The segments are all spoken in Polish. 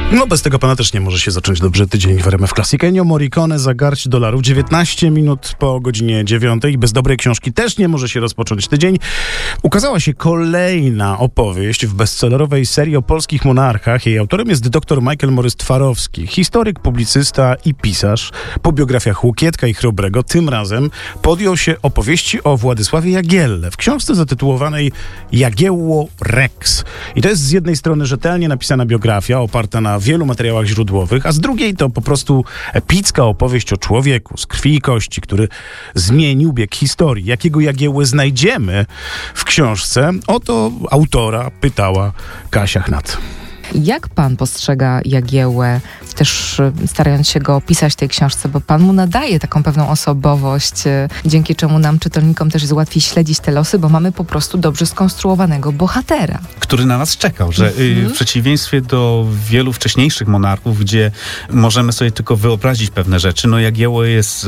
No bez tego pana też nie może się zacząć dobrze tydzień w RMF Classic. Ennio Morricone za garść dolarów, 19 minut po godzinie 9. Bez dobrej książki też nie może się rozpocząć tydzień. Ukazała się kolejna opowieść w bestsellerowej serii o polskich monarchach. Jej autorem jest dr Michael Morys-Twarowski, historyk, publicysta i pisarz. Po biografiach Łukietka i Chrobrego tym razem podjął się opowieści o Władysławie Jagielle w książce zatytułowanej Jagiełło Rex. I to jest z jednej strony rzetelnie napisana biografia oparta na wielu materiałach źródłowych, a z drugiej to po prostu epicka opowieść o człowieku z krwi i kości, który zmienił bieg historii. Jakiego Jagiełłę znajdziemy w książce? O to autora pytała Kasia Chnat. Jak pan postrzega Jagiełłę, też starając się go opisać w tej książce, bo pan mu nadaje taką pewną osobowość, dzięki czemu nam, czytelnikom, też jest łatwiej śledzić te losy, bo mamy po prostu dobrze skonstruowanego bohatera. Który na nas czekał, że w przeciwieństwie do wielu wcześniejszych monarchów, gdzie możemy sobie tylko wyobrazić pewne rzeczy, no Jagiełło jest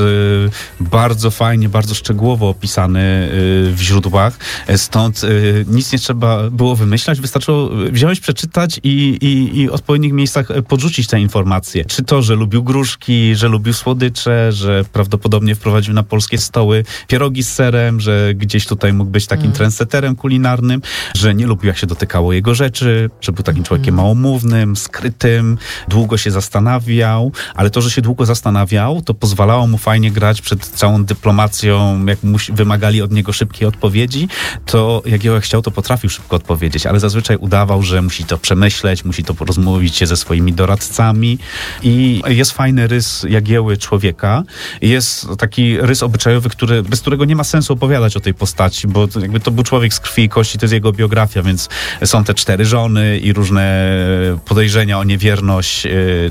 bardzo fajnie, bardzo szczegółowo opisany w źródłach, stąd nic nie trzeba było wymyślać, wystarczyło wziąć, przeczytać i w odpowiednich miejscach podrzucić te informacje. Czy to, że lubił gruszki, że lubił słodycze, że prawdopodobnie wprowadził na polskie stoły pierogi z serem, że gdzieś tutaj mógł być takim trendseterem kulinarnym, że nie lubił, jak się dotykało jego rzeczy, że był takim człowiekiem małomównym, skrytym, długo się zastanawiał, ale to, że się długo zastanawiał, to pozwalało mu fajnie grać przed całą dyplomacją, jak wymagali od niego szybkiej odpowiedzi, to Jagiełła chciał, to potrafił szybko odpowiedzieć, ale zazwyczaj udawał, że musi to przemyśleć, musi to porozmówić się ze swoimi doradcami i jest fajny rys Jagiełły człowieka. Jest taki rys obyczajowy, bez którego nie ma sensu opowiadać o tej postaci, bo jakby to był człowiek z krwi i kości, to jest jego biografia, więc są te 4 żony i różne podejrzenia o niewierność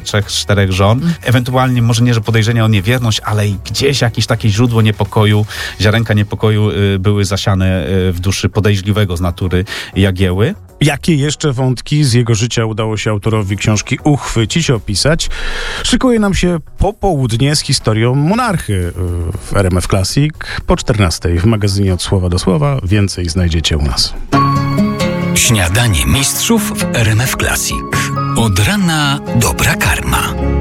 3-4 żon. Ewentualnie może nie, że podejrzenia o niewierność, ale i gdzieś jakieś takie źródło niepokoju, ziarenka niepokoju były zasiane w duszy podejrzliwego z natury Jagiełły. Jakie jeszcze wątki z jego życia udało się autorowi książki uchwycić, opisać? Szykuje nam się popołudnie z historią monarchy w RMF Classic po 14 w magazynie Od Słowa do Słowa. Więcej znajdziecie u nas. Śniadanie mistrzów w RMF Classic. Od rana dobra karma.